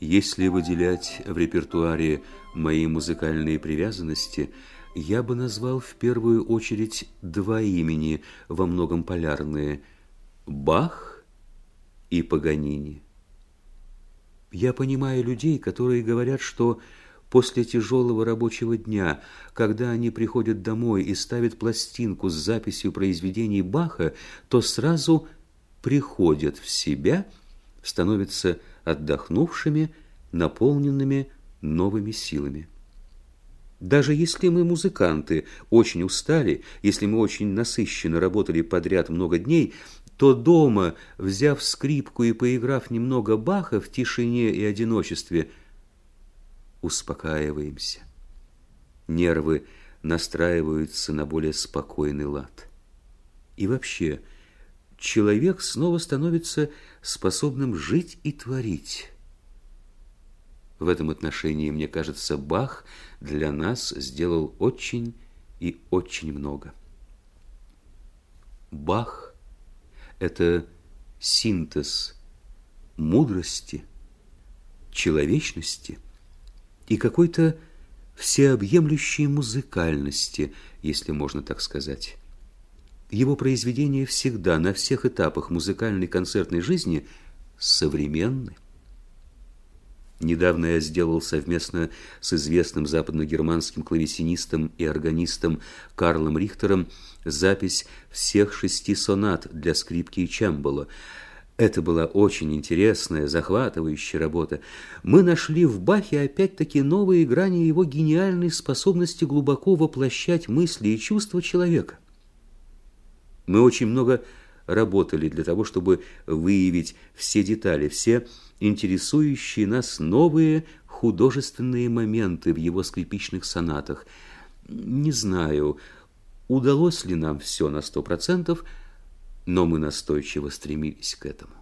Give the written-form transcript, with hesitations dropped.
Если выделять в репертуаре мои музыкальные привязанности, я бы назвал в первую очередь два имени, во многом полярные – Бах и Паганини. Я понимаю людей, которые говорят, что после тяжелого рабочего дня, когда они приходят домой и ставят пластинку с записью произведений Баха, то сразу приходят в себя, становятся отдохнувшими, наполненными новыми силами. Даже если мы, музыканты, очень устали, если мы очень насыщенно работали подряд много дней, то дома, взяв скрипку и поиграв немного Баха в тишине и одиночестве, успокаиваемся. Нервы настраиваются на более спокойный лад. И вообще, человек снова становится способным жить и творить. В этом отношении, мне кажется, Бах для нас сделал очень и очень много. Бах – это синтез мудрости, человечности и какой-то всеобъемлющей музыкальности, если можно так сказать. Его произведения всегда, на всех этапах музыкальной концертной жизни современны. Недавно я сделал совместно с известным западногерманским клавесинистом и органистом Карлом Рихтером запись всех 6 сонат для скрипки и чембало. Это была очень интересная, захватывающая работа. Мы нашли в Бахе опять-таки новые грани его гениальной способности глубоко воплощать мысли и чувства человека. Мы очень много работали для того, чтобы выявить все детали, все интересующие нас новые художественные моменты в его скрипичных сонатах. Не знаю, удалось ли нам все на 100%, но мы настойчиво стремились к этому.